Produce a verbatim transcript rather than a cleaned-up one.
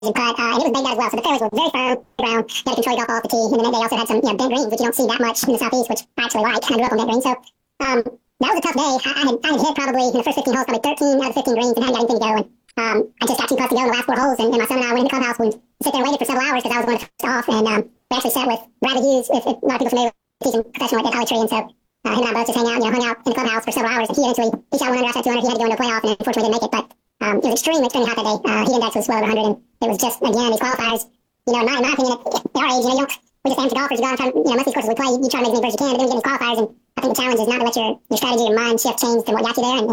putt, uh, and it was made that as well. So the fairways were very firm ground. You had to control your golf off the tee, and then they also had some, you know, bent greens, which you don't see that much in the southeast, which I actually like. I grew up on bent greens, so um, that was a tough day. I, I, had, I had hit probably in the first fifteen holes, probably thirteen out of fifteen greens, and hadn't got anything to go. And um, I just got too close to go in the last four holes, and, and my son and I went in the clubhouse and sit there and waited for several hours because I was going to first off, and um, we actually sat with Bradley Hughes, if, if a lot of people familiar with he's a professional at Holly Tree, and so uh, him and I both just hang out, you know, hung out in the clubhouse for several hours, and he eventually, he shot one under, I shot two under, he had to go into a playoff, and unfortunately didn't make it, but um, it was extremely, extremely hot that day. Uh, heat index was well over one hundred, and it was just, again, these qualifiers, you know, in my, in my opinion, at, at our age, you know, you don't, we just amateur golfers, you go out and try to, you know, most of these courses we play, you, you try to make as many birds as you can, but then we get these qualifiers, and I think the challenge is not to let your, your strategy, your mind shift change to what got you there, and,